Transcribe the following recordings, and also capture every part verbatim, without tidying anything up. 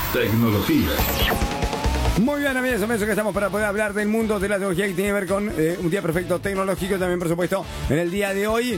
Tecnología. Muy bien, amigos, amigos, que estamos para poder hablar del mundo de la tecnología que tiene que ver con eh, un día perfecto tecnológico. También, por supuesto, en el día de hoy,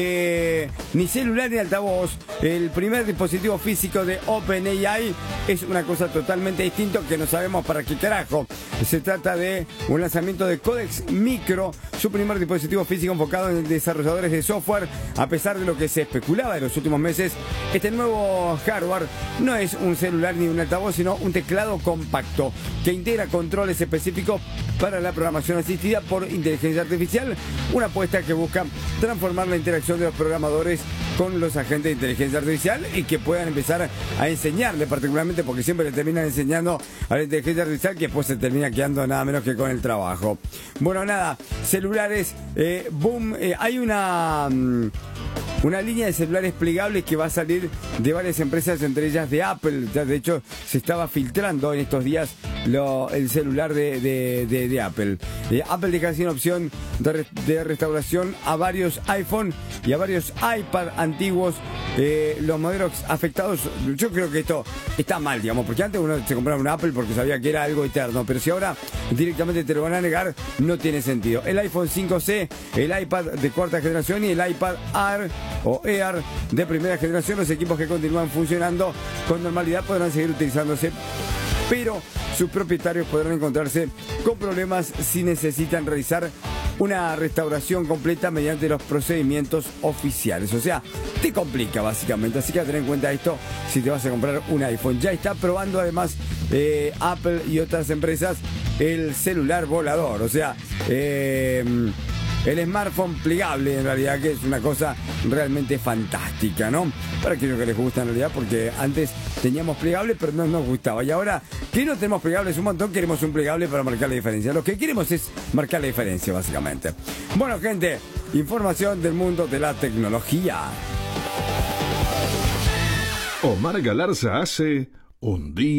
eh, ni celular ni altavoz. El primer dispositivo físico de OpenAI es una cosa totalmente distinta que no sabemos para qué carajo. Se trata de un lanzamiento de Codex Micro, su primer dispositivo físico enfocado en desarrolladores de software. A pesar de lo que se especulaba en los últimos meses, este nuevo hardware no es un celular ni un altavoz, sino un teclado compacto que integra controles específicos para la programación asistida por inteligencia artificial, una apuesta que busca transformar la interacción de los programadores con los agentes de inteligencia artificial y que puedan empezar a enseñarle, particularmente porque siempre le terminan enseñando a la inteligencia artificial que después se termina quedando nada menos que con el trabajo. Bueno, nada, celulares, eh, boom, eh, hay una... Mmm, Una línea de celulares plegables que va a salir de varias empresas, entre ellas de Apple. Ya, de hecho, se estaba filtrando en estos días lo, el celular de, de, de, de Apple. Eh, Apple deja sin opción de, de restauración a varios iPhone y a varios iPad antiguos. Eh, los modelos afectados, yo creo que esto está mal, digamos, porque antes uno se compraba un Apple porque sabía que era algo eterno, pero si ahora directamente te lo van a negar, no tiene sentido. El iPhone cinco C, el iPad de cuarta generación y el iPad Air o Air de primera generación, los equipos que continúan funcionando con normalidad podrán seguir utilizándose, pero sus propietarios podrán encontrarse con problemas si necesitan realizar una restauración completa mediante los procedimientos oficiales. O sea, te complica básicamente, así que a tener en cuenta esto si te vas a comprar un iPhone. Ya está probando además eh, Apple y otras empresas el celular volador, o sea, eh, el smartphone plegable, en realidad, que es una cosa realmente fantástica, ¿no? Para aquellos que les gusta, en realidad, porque antes teníamos plegable, pero no nos gustaba. Y ahora que no tenemos plegables un montón, queremos un plegable para marcar la diferencia. Lo que queremos es marcar la diferencia, básicamente. Bueno, gente, información del mundo de la tecnología. Omar Galarza hace un día.